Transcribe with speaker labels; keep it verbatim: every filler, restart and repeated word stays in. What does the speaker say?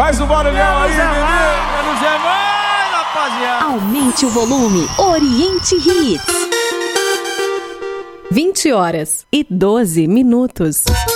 Speaker 1: Faz o barulhão aí, menino.
Speaker 2: Menos é mais, rapaziada.
Speaker 3: Aumente o volume. Oriente Hits. vinte horas e doze minutos.